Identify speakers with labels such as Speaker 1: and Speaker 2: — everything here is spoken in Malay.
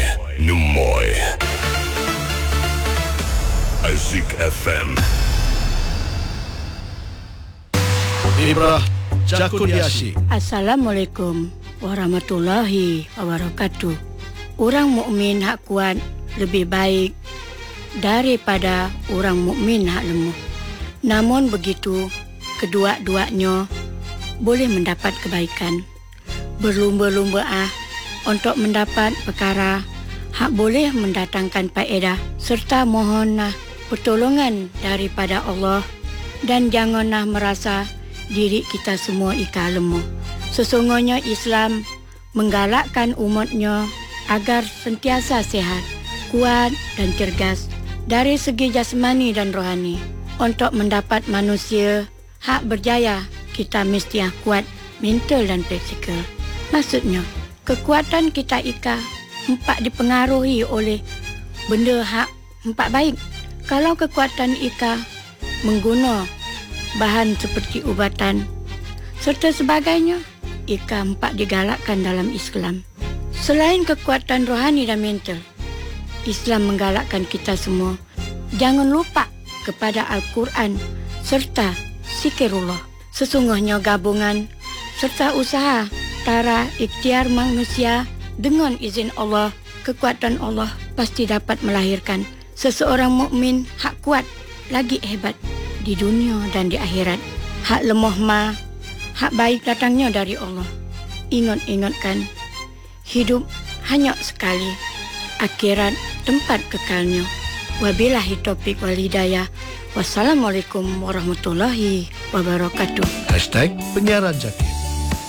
Speaker 1: Numoy. Azik FM.
Speaker 2: Ibrah Jakuniashi.
Speaker 3: Assalamualaikum warahmatullahi wabarakatuh. Orang mukmin hak kuat lebih baik daripada orang mukmin hak lemah. Namun begitu, kedua-duanya boleh mendapat kebaikan. Berlumba-lumba untuk mendapat perkara hak boleh mendatangkan faedah serta mohonlah pertolongan daripada Allah dan janganlah merasa diri kita semua ika lemah. Sesungguhnya Islam menggalakkan umatnya agar sentiasa sehat, kuat dan cergas dari segi jasmani dan rohani. Untuk mendapat manusia hak berjaya, kita mesti kuat mental dan fizikal. Maksudnya, kekuatan kita ika empat dipengaruhi oleh benda hak empat baik. Kalau kekuatan ika mengguna bahan seperti ubatan serta sebagainya, ika empat digalakkan dalam Islam. Selain kekuatan rohani dan mental, Islam menggalakkan kita semua jangan lupa kepada Al-Quran serta zikirullah. Sesungguhnya gabungan serta usaha tara ikhtiar manusia dengan izin Allah, kekuatan Allah pasti dapat melahirkan seseorang mukmin hak kuat lagi hebat di dunia dan di akhirat. Hak lemah hak baik datangnya dari Allah. Ingat-ingatkan, hidup hanya sekali, akhirat tempat kekalnya. Wabillahi taufiq wal hidayah. Wassalamualaikum warahmatullahi wabarakatuh.
Speaker 2: Penyiaran Jaki.